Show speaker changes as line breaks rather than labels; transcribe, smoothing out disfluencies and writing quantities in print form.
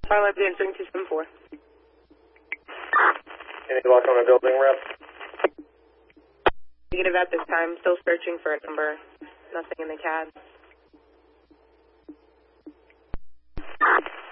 Pilot answering 274.
Any luck on a building rep?
Negative at this time. Still searching for a number. Nothing in the CAD.